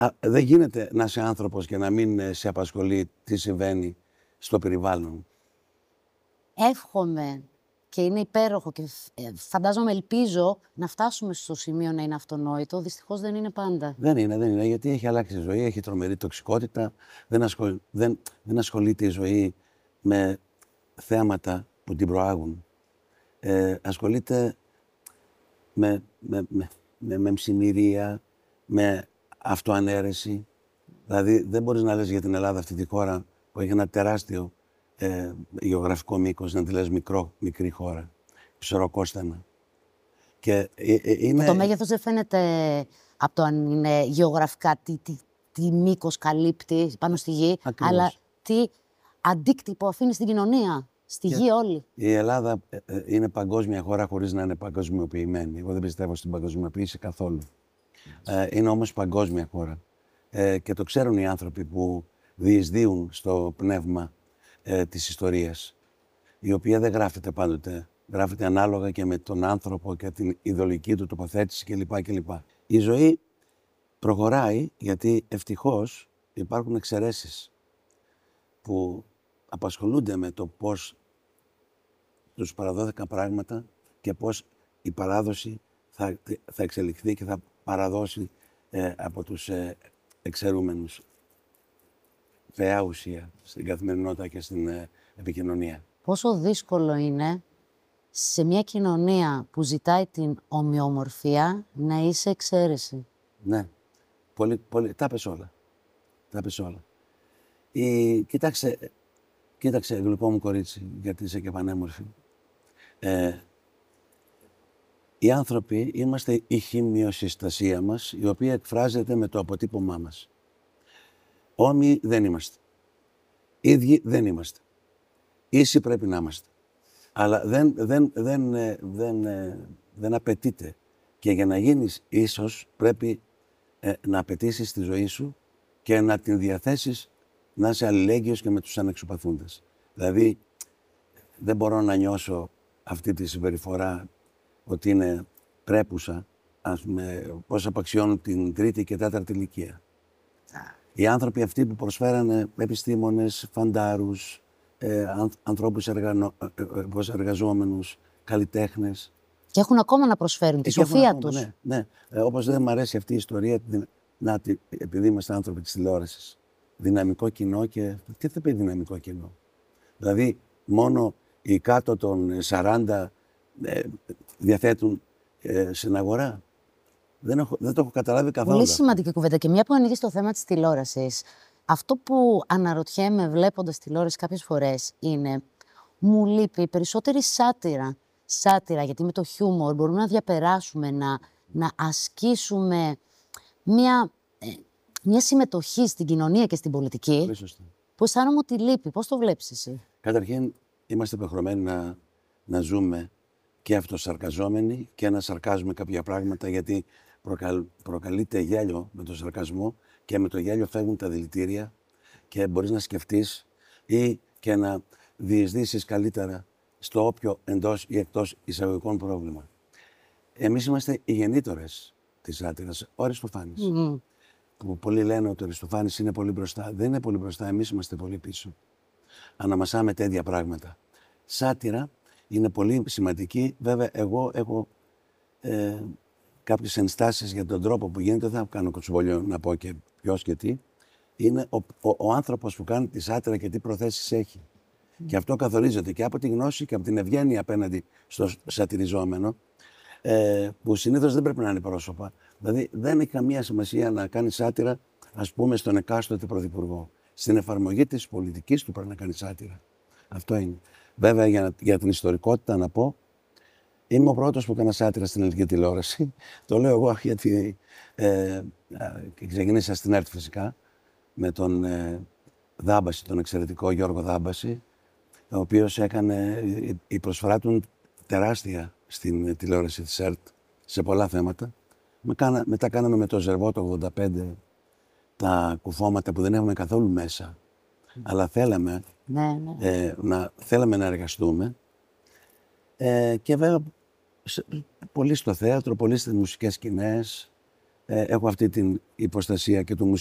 δεν γίνεται να είσαι άνθρωπος και να μην σε απασχολεί τι συμβαίνει στο περιβάλλον. Εύχομαι και είναι υπέροχο και φαντάζομαι, ελπίζω να φτάσουμε στο σημείο να είναι αυτονόητο. Δυστυχώς δεν είναι πάντα. Δεν είναι, γιατί έχει αλλάξει η ζωή, έχει τρομερή τοξικότητα, δεν ασχολείται η ζωή με θέματα που την προάγουν. Ασχολείται με ψημυρία, με αυτοανέρεση. Δηλαδή δεν μπορείς να λες για την Ελλάδα, αυτή τη χώρα που έχει ένα τεράστιο γεωγραφικό μήκος, να τη λες μικρή χώρα, ψωροκόστανα. Και το μέγεθος δεν φαίνεται από το αν είναι γεωγραφικά τι μήκος καλύπτει πάνω στη γη, ακριβώς, αλλά τι αντίκτυπο αφήνει στην κοινωνία, στη γη όλη. Η Ελλάδα είναι παγκόσμια χώρα χωρίς να είναι παγκοσμιοποιημένη. Εγώ δεν πιστεύω στην παγκοσμιοποίηση καθόλου. Είναι όμως παγκόσμια χώρα. Και το ξέρουν οι άνθρωποι που διεισδύουν στο πνεύμα της ιστορίας, η οποία δεν γράφεται πάντοτε. Γράφεται ανάλογα και με τον άνθρωπο και την ιδεολογική του τοποθέτηση κλπ. Η ζωή προχωράει γιατί ευτυχώς υπάρχουν εξαιρέσεις που απασχολούνται με το πώς τους παραδόθηκαν πράγματα και πώς η παράδοση θα εξελιχθεί και θα παραδώσει από τους εξαιρούμενους φαιά ουσία στην καθημερινότητα και στην επικοινωνία. Πόσο δύσκολο είναι σε μια κοινωνία που ζητάει την ομοιομορφία να είσαι εξαίρεση. Ναι, τα πες όλα. Κοίταξε, γλυκό μου κορίτσι, γιατί είσαι και πανέμορφη. Οι άνθρωποι είμαστε η χημειοσυστασία μας, η οποία εκφράζεται με το αποτύπωμά μας. Όμοιοι δεν είμαστε. Ίδιοι δεν είμαστε. Ίσοι πρέπει να είμαστε. Αλλά δεν απαιτείται. Και για να γίνεις ίσος πρέπει να απαιτήσεις τη ζωή σου και να την διαθέσεις να είσαι αλληλέγγυος και με τους ανεξωπαθούντες. Δηλαδή δεν μπορώ να νιώσω αυτή τη συμπεριφορά ότι είναι πρέπουσα, ας πούμε, πώς απαξιώνουν την τρίτη και τέταρτη ηλικία. Οι άνθρωποι αυτοί που προσφέρανε επιστήμονες, φαντάρους, ανθρώπους εργαζόμενους, καλλιτέχνες. Και έχουν ακόμα να προσφέρουν τη σοφία τους. Ναι. Όπως δεν μου αρέσει αυτή η ιστορία, επειδή είμαστε άνθρωποι της τηλεόρασης. Δυναμικό κοινό και... Τι θα πει δυναμικό κοινό? Δηλαδή, μόνο οι κάτω των 40 διαθέτουν στην αγορά. Δεν το έχω καταλάβει καθόλου. Πολύ σημαντική κουβέντα. Και μια που ανοίγει το θέμα της τηλεόρασης, αυτό που αναρωτιέμαι βλέποντας τηλεόραση κάποιες φορές είναι, μου λείπει περισσότερη σάτυρα, γιατί με το χιούμορ μπορούμε να διαπεράσουμε, να ασκήσουμε μια συμμετοχή στην κοινωνία και στην πολιτική. Πολύ σωστά. Που αισθάνομαι ότι λείπει. Πώς το βλέπεις εσύ? Καταρχήν, είμαστε υποχρεωμένοι να ζούμε και αυτοσαρκαζόμενοι και να σαρκάζουμε κάποια πράγματα, γιατί προκαλείται γέλιο με το σαρκασμό και με το γέλιο φεύγουν τα δηλητήρια και μπορείς να σκεφτείς ή και να διεισδύσεις καλύτερα στο όποιο εντός ή εκτός εισαγωγικών πρόβλημα. Εμείς είμαστε οι γεννήτορες της σάτυρας, ο Αριστοφάνης. Που πολλοί λένε ότι ο Αριστοφάνης είναι πολύ μπροστά. Δεν είναι πολύ μπροστά, εμείς είμαστε πολύ πίσω. Αναμασάμε τέτοια πράγματα. Σάτυρα είναι πολύ σημαντική. Βέβαια, εγώ έχω κάποιες ενστάσεις για τον τρόπο που γίνεται. Δεν θα κάνω κοτσοβολιό να πω και ποιος και τι. Είναι ο άνθρωπος που κάνει τη σάτυρα και τι προθέσεις έχει. Και αυτό καθορίζεται και από τη γνώση και από την ευγένεια απέναντι στο σατυριζόμενο, που συνήθως δεν πρέπει να είναι πρόσωπα. Δηλαδή δεν έχει καμία σημασία να κάνει σάτυρα, ας πούμε, στον εκάστοτε πρωθυπουργό. Στην εφαρμογή της πολιτικής του πρέπει να κάνει σάτυρα. Αυτό είναι. Βέβαια, για την ιστορικότητα να πω, είμαι ο πρώτος που έκανα σάτυρα στην ελληνική τηλεόραση. Το λέω εγώ γιατί ξεκίνησα στην ΕΡΤ φυσικά με τον Δάμπαση, τον εξαιρετικό Γιώργο Δάμπαση, ο οποίος έκανε η προσφορά του τεράστια στην τηλεόραση της ΕΡΤ σε πολλά θέματα. Μετά κάναμε με το Ζερβό το 85 τα κουφώματα που δεν έχουμε καθόλου μέσα. Αλλά θέλαμε, θέλαμε να εργαστούμε. Και βέβαια πολύ στο θέατρο, πολύ στις μουσικές σκηνές. έχω αυτή την υποστασία και του